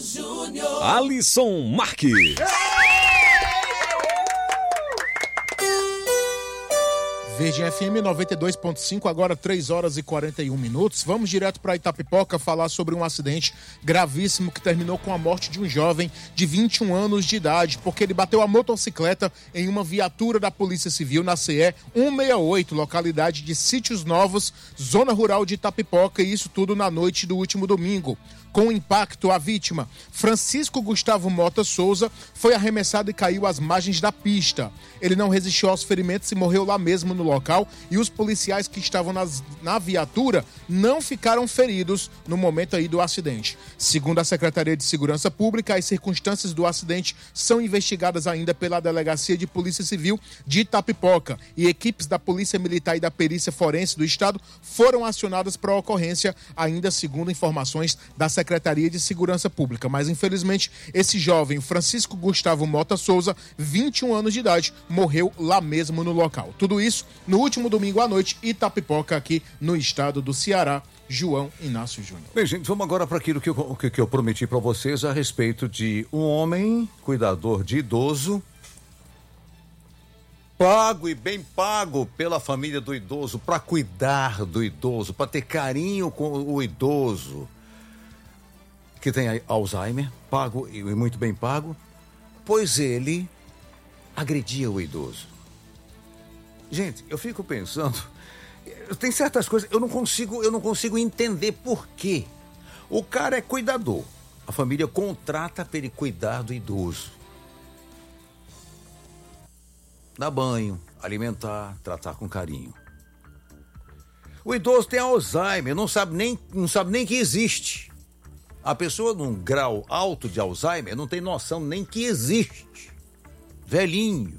Júnior. Alisson Marques. Verde FM 92.5, agora 3 horas e 41 minutos. Vamos direto para Itapipoca falar sobre um acidente gravíssimo que terminou com a morte de um jovem de 21 anos de idade, porque ele bateu a motocicleta em uma viatura da Polícia Civil na CE 168, localidade de Sítios Novos, zona rural de Itapipoca, e isso tudo na noite do último domingo. Com o impacto, a vítima, Francisco Gustavo Mota Souza, foi arremessado e caiu às margens da pista. Ele não resistiu aos ferimentos e morreu lá mesmo no local, e os policiais que estavam na viatura não ficaram feridos no momento aí do acidente. Segundo a Secretaria de Segurança Pública, as circunstâncias do acidente são investigadas ainda pela Delegacia de Polícia Civil de Itapipoca, e equipes da Polícia Militar e da Perícia Forense do Estado foram acionadas para a ocorrência, ainda segundo informações da Secretaria de Segurança Pública. Mas, infelizmente, esse jovem, Francisco Gustavo Mota Souza, 21 anos de idade, morreu lá mesmo no local. Tudo isso no último domingo à noite, Itapipoca, aqui no estado do Ceará. João Inácio Júnior. Bem, gente, vamos agora para aquilo que eu prometi para vocês a respeito de um homem cuidador de idoso, pago e bem pago pela família do idoso, para cuidar do idoso, para ter carinho com o idoso que tem Alzheimer, pago e muito bem pago, pois ele agredia o idoso. Gente, eu fico pensando, tem certas coisas, eu não consigo entender por quê. O cara é cuidador, a família contrata para ele cuidar do idoso. Dar banho, alimentar, tratar com carinho. O idoso tem Alzheimer, não sabe nem que existe. A pessoa num grau alto de Alzheimer não tem noção nem que existe. Velhinho.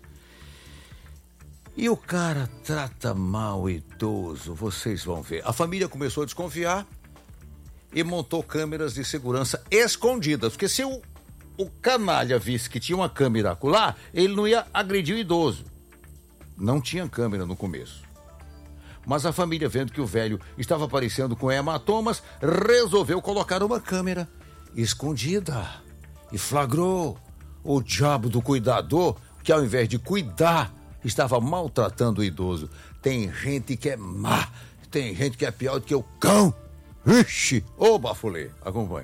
E o cara trata mal o idoso, vocês vão ver. A família começou a desconfiar e montou câmeras de segurança escondidas. Porque se o canalha visse que tinha uma câmera lá, ele não ia agredir o idoso. Não tinha câmera no começo. Mas a família, vendo que o velho estava aparecendo com hematomas, resolveu colocar uma câmera escondida e flagrou o diabo do cuidador, que ao invés de cuidar, estava maltratando o idoso. Tem gente que é má, tem gente que é pior do que o cão. Ixi, ô bafulê, acompanha.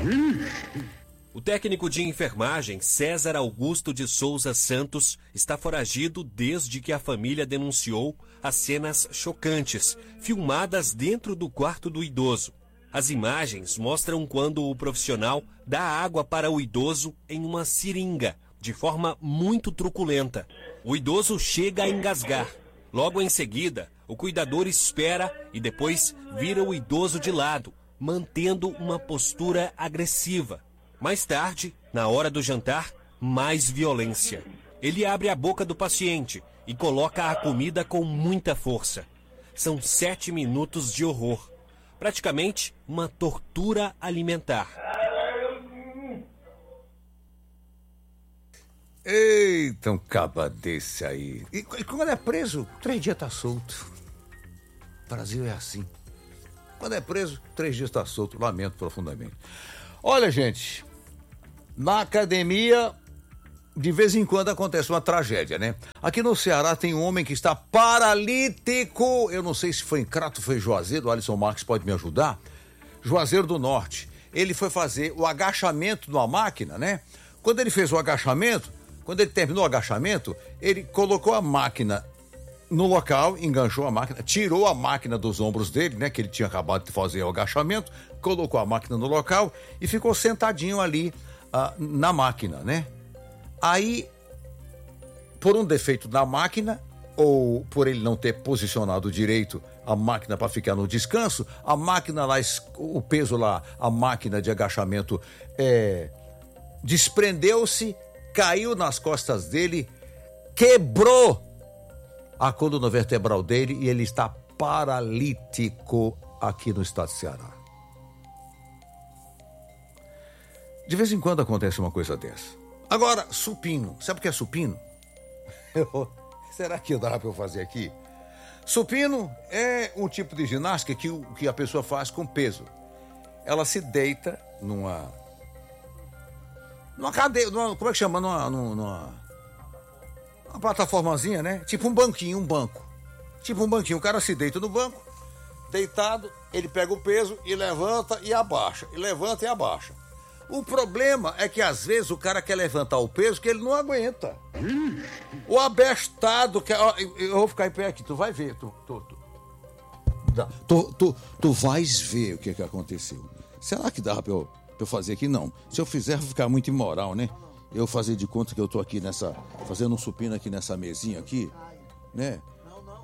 O técnico de enfermagem César Augusto de Souza Santos está foragido desde que a família denunciou as cenas chocantes, filmadas dentro do quarto do idoso. As imagens mostram quando o profissional dá água para o idoso em uma seringa, de forma muito truculenta. O idoso chega a engasgar. Logo em seguida, o cuidador espera e depois vira o idoso de lado, mantendo uma postura agressiva. Mais tarde, na hora do jantar, mais violência. Ele abre a boca do paciente e coloca a comida com muita força. São 7 minutos de horror. Praticamente uma tortura alimentar. Eita, um caba desse aí. E quando é preso, 3 dias tá solto. O Brasil é assim. Quando é preso, 3 dias tá solto. Lamento profundamente. Olha, gente, na academia, de vez em quando acontece uma tragédia, né? Aqui no Ceará tem um homem que está paralítico. Eu não sei se foi em Crato, foi Juazeiro. O Alisson Marques pode me ajudar. Juazeiro do Norte. Ele foi fazer o agachamento numa máquina, né? Quando ele fez o agachamento, quando ele terminou o agachamento, ele colocou a máquina no local, enganchou a máquina, tirou a máquina dos ombros dele, né? Que ele tinha acabado de fazer o agachamento, colocou a máquina no local e ficou sentadinho ali na máquina, né? Aí, por um defeito na máquina, ou por ele não ter posicionado direito a máquina para ficar no descanso, a máquina lá, o peso lá, a máquina de agachamento desprendeu-se, caiu nas costas dele, quebrou a coluna vertebral dele e ele está paralítico aqui no estado de Ceará. De vez em quando acontece uma coisa dessa. Agora, supino. Sabe o que é supino? Será que dá para eu fazer aqui? Supino é um tipo de ginástica que a pessoa faz com peso. Ela se deita numa cadeia, como é que chama? Numa plataformazinha, né? Tipo um banquinho, um banco. Tipo um banquinho, o cara se deita no banco, deitado, ele pega o peso e levanta e abaixa, e levanta e abaixa. O problema é que às vezes o cara quer levantar o peso que ele não aguenta. O abestado quer... Eu vou ficar em pé aqui, tu vai ver. Tu vais ver o que aconteceu. Será que dava pra eu fazer aqui? Não. Se eu fizer, vai ficar muito imoral, né? Eu fazer de conta que eu tô aqui fazendo um supino aqui nessa mesinha aqui, né? Não.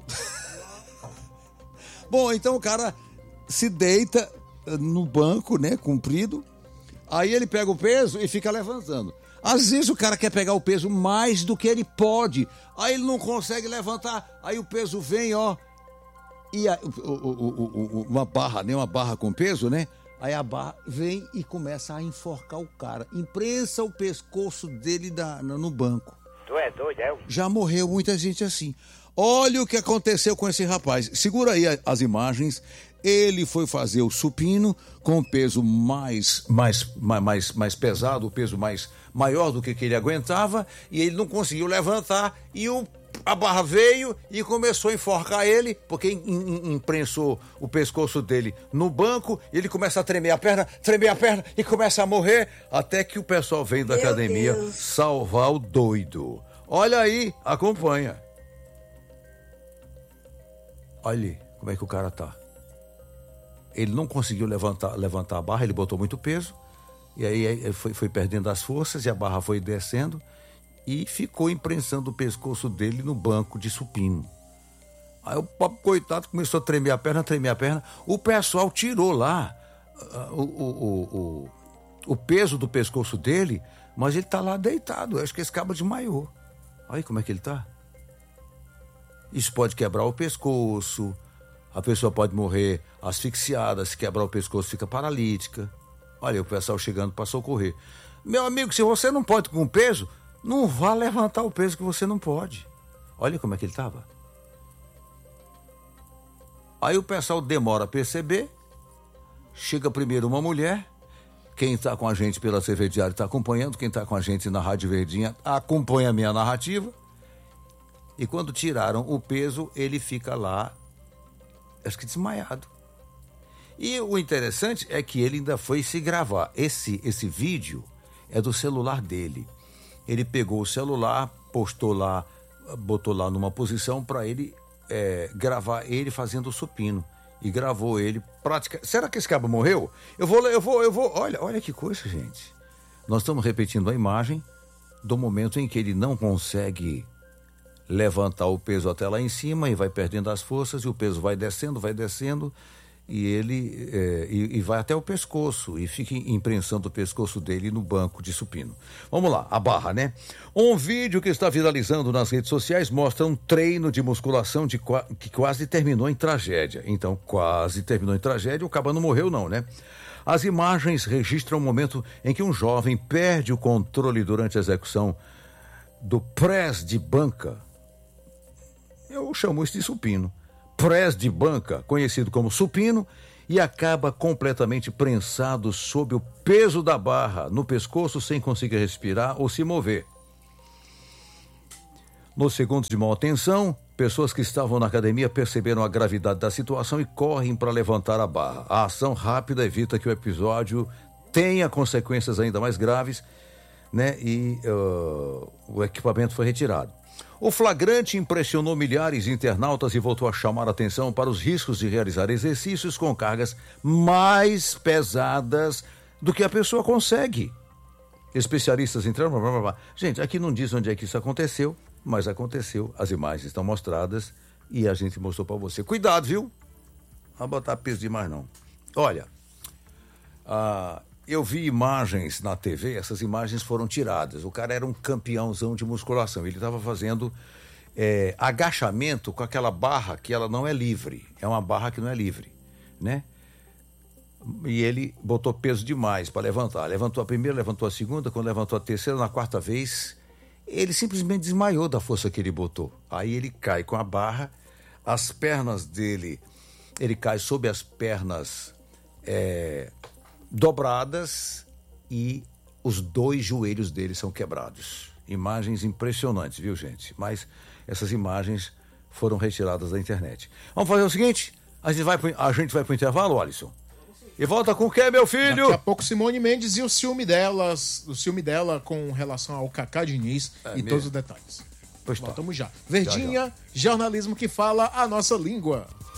Bom, então o cara se deita no banco, né, comprido. Aí ele pega o peso e fica levantando. Às vezes o cara quer pegar o peso mais do que ele pode. Aí ele não consegue levantar. Aí o peso vem, ó. E uma barra com peso, né? Aí a barra vem e começa a enforcar o cara. Imprensa o pescoço dele no banco. Tu é doido, é? Já morreu muita gente assim. Olha o que aconteceu com esse rapaz. Segura aí as imagens. Ele foi fazer o supino com o peso mais pesado, o peso maior do que ele aguentava, e ele não conseguiu levantar, e a barra veio e começou a enforcar ele, porque imprensou o pescoço dele no banco, e ele começa a tremer a perna e começa a morrer, até que o pessoal vem da academia salvar o doido. Olha aí, acompanha. Olha como é que o cara tá. Ele não conseguiu levantar a barra, ele botou muito peso, e aí ele foi perdendo as forças, e a barra foi descendo, e ficou imprensando o pescoço dele no banco de supino. Aí o pobre coitado começou a tremer a perna, o pessoal tirou lá o peso do pescoço dele, mas ele tá lá deitado, eu acho que esse cabo desmaiou. Olha como é que ele tá. Isso pode quebrar o pescoço, a pessoa pode morrer asfixiada, se quebrar o pescoço fica paralítica. Olha o pessoal chegando para socorrer. Meu amigo, se você não pode com peso, não vá levantar o peso que você não pode. Olha como é que ele estava. Aí o pessoal demora a perceber, chega primeiro uma mulher, quem está com a gente pela TV Diário está acompanhando, quem está com a gente na Rádio Verdinha acompanha a minha narrativa, e quando tiraram o peso, ele fica lá, acho que desmaiado. E o interessante é que ele ainda foi se gravar. Esse vídeo é do celular dele. Ele pegou o celular, postou lá, botou lá numa posição para ele gravar ele fazendo o supino. E gravou ele praticamente. Será que esse cabo morreu? Eu vou. Olha que coisa, gente. Nós estamos repetindo a imagem do momento em que ele não consegue levantar o peso até lá em cima e vai perdendo as forças, e o peso vai descendo, e ele e vai até o pescoço e fica imprensando o pescoço dele no banco de supino. Vamos lá, a barra, né? Um vídeo que está viralizando nas redes sociais mostra um treino de musculação que quase terminou em tragédia. Então, quase terminou em tragédia, o caba não morreu não, né? As imagens registram o momento em que um jovem perde o controle durante a execução do press de banca. Eu chamo isso de supino. Press de banca, conhecido como supino, e acaba completamente prensado sob o peso da barra no pescoço, sem conseguir respirar ou se mover. Nos segundos de maior tensão, pessoas que estavam na academia perceberam a gravidade da situação e correm para levantar a barra. A ação rápida evita que o episódio tenha consequências ainda mais graves, né? E o equipamento foi retirado. O flagrante impressionou milhares de internautas e voltou a chamar a atenção para os riscos de realizar exercícios com cargas mais pesadas do que a pessoa consegue. Especialistas entraram... Gente, aqui não diz onde é que isso aconteceu, mas aconteceu. As imagens estão mostradas e a gente mostrou para você. Cuidado, viu? Não vai botar peso demais, não. Olha, eu vi imagens na TV, essas imagens foram tiradas. O cara era um campeãozão de musculação. Ele estava fazendo agachamento com aquela barra que ela não é livre. É uma barra que não é livre, né? E ele botou peso demais para levantar. Levantou a primeira, levantou a segunda. Quando levantou a terceira, na quarta vez, ele simplesmente desmaiou da força que ele botou. Aí ele cai com a barra, as pernas dele, ele cai sob as pernas dobradas, e os 2 joelhos dele são quebrados. Imagens impressionantes, viu, gente? Mas essas imagens foram retiradas da internet. Vamos fazer o seguinte, a gente vai pro intervalo, Alisson. E volta com o quê, meu filho? Daqui a pouco Simone Mendes e o ciúme dela com relação ao Cacá Diniz e todos os detalhes. Pois tá. Voltamos já. Verdinha, jornalismo que fala a nossa língua.